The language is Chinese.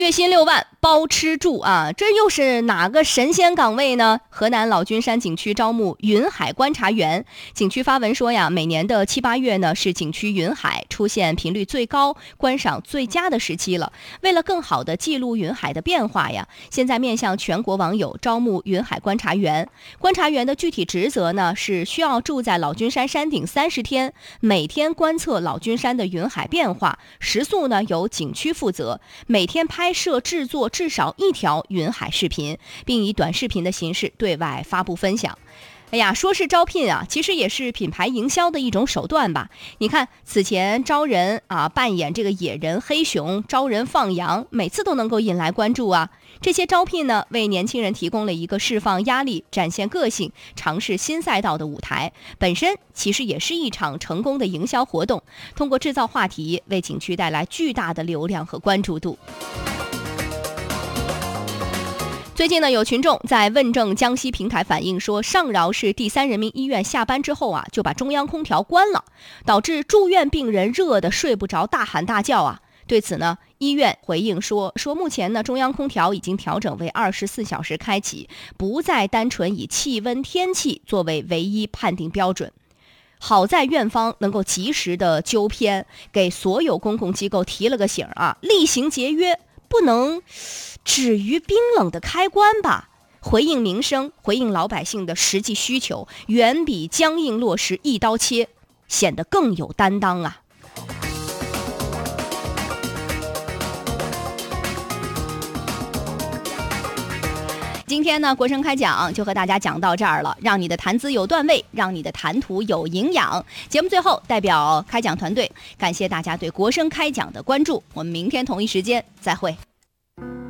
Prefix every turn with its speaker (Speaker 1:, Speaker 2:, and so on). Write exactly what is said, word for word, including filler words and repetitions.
Speaker 1: 月薪六万包吃住啊，这又是哪个神仙岗位呢？河南老君山景区招募云海观察员。景区发文说呀，每年的七八月呢是景区云海出现频率最高、观赏最佳的时期了。为了更好的记录云海的变化呀，现在面向全国网友招募云海观察员。观察员的具体职责呢是需要住在老君山山顶三十天，每天观测老君山的云海变化，食宿呢由景区负责，每天拍摄制作至少一条云海视频，并以短视频的形式对外发布分享。哎呀，说是招聘啊，其实也是品牌营销的一种手段吧。你看，此前招人啊，扮演这个野人、黑熊，招人放羊，每次都能够引来关注啊。这些招聘呢，为年轻人提供了一个释放压力、展现个性、尝试新赛道的舞台，本身其实也是一场成功的营销活动，通过制造话题，为景区带来巨大的流量和关注度。最近呢，有群众在问政江西平台反映说，上饶市第三人民医院下班之后啊，就把中央空调关了，导致住院病人热得睡不着，大喊大叫啊。对此呢，医院回应说，说目前呢，中央空调已经调整为二十四小时开启，不再单纯以气温天气作为唯一判定标准。好在院方能够及时的纠偏，给所有公共机构提了个醒啊，厉行节约，不能止于冰冷的开关吧，回应民生，回应老百姓的实际需求，远比僵硬落实一刀切显得更有担当啊。今天呢，国声开讲就和大家讲到这儿了，让你的谈资有段位，让你的谈吐有营养。节目最后，代表开讲团队感谢大家对国声开讲的关注，我们明天同一时间再会。